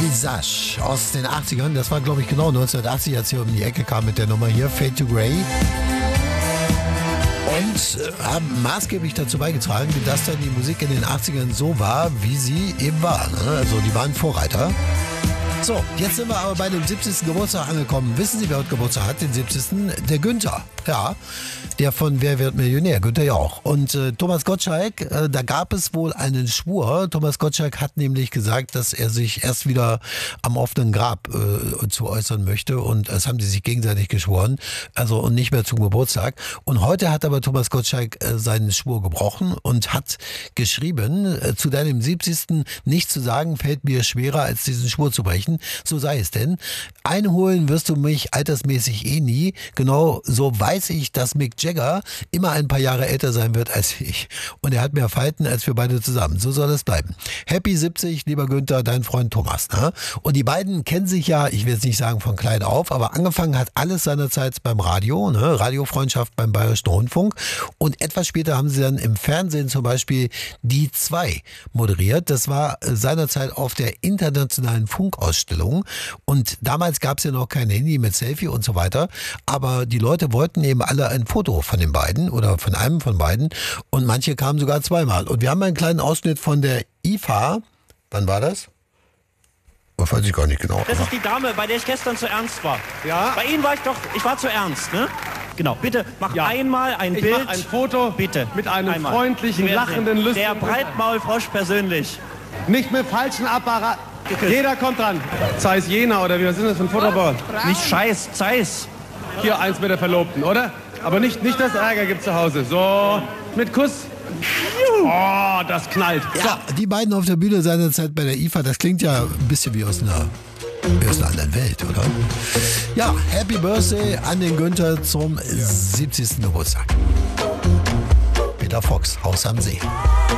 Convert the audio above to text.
Visage aus den 80ern. Das war, glaube ich, genau 1980, als sie um die Ecke kam mit der Nummer hier, Fade to Grey. Und haben maßgeblich dazu beigetragen, dass dann die Musik in den 80ern so war, wie sie eben war. Ne? Also die waren Vorreiter. So, jetzt sind wir aber bei dem 70. Geburtstag angekommen. Wissen Sie, wer heute Geburtstag hat? Den 70. Der Günther. Ja, der von Wer wird Millionär? Günther Jauch. Und Thomas Gottschalk, da gab es wohl einen Schwur. Thomas Gottschalk hat nämlich gesagt, dass er sich erst wieder am offenen Grab zu äußern möchte. Und das haben sie sich gegenseitig geschworen. Also und nicht mehr zum Geburtstag. Und heute hat aber Thomas Gottschalk seinen Schwur gebrochen und hat geschrieben, zu deinem 70. nichts zu sagen, fällt mir schwerer, als diesen Schwur zu brechen. So sei es denn. Einholen wirst du mich altersmäßig eh nie. Genau so weiß ich, dass Mick Jagger immer ein paar Jahre älter sein wird als ich. Und er hat mehr Falten als wir beide zusammen. So soll es bleiben. Happy 70, lieber Günther, dein Freund Thomas. Ne? Und die beiden kennen sich ja, ich will jetzt nicht sagen von klein auf, aber angefangen hat alles seinerzeit beim Radio, ne? Radiofreundschaft beim Bayerischen Rundfunk. Und etwas später haben sie dann im Fernsehen zum Beispiel Die 2 moderiert. Das war seinerzeit auf der internationalen Funkausstellung. Und damals gab es ja noch kein Handy mit Selfie und so weiter. Aber die Leute wollten eben alle ein Foto von den beiden oder von einem von beiden. Und manche kamen sogar zweimal. Und wir haben einen kleinen Ausschnitt von der IFA. Wann war das? Das weiß ich gar nicht genau. Das ist die Dame, bei der ich gestern zu ernst war. Ja? Bei Ihnen war ich war zu ernst, ne? Genau, bitte mach einmal ein Bild. Mach ein Foto bitte. Mit einem einmal. freundlichen, lachenden, lustigen... Der Breitmaulfrosch persönlich. Nicht mit falschen Apparat. Jeder kommt dran. Zeiss Jena oder wie, was ist das für ein Futterball? Nicht Scheiß, Zeiss. Hier eins mit der Verlobten, oder? Aber nicht das Ärger gibt zu Hause. So, mit Kuss. Oh, das knallt. Ja, die beiden auf der Bühne seinerzeit bei der IFA, das klingt ja ein bisschen wie aus einer anderen Welt, oder? Ja, Happy Birthday an den Günther zum 70. Geburtstag. Peter Fox, Haus am See.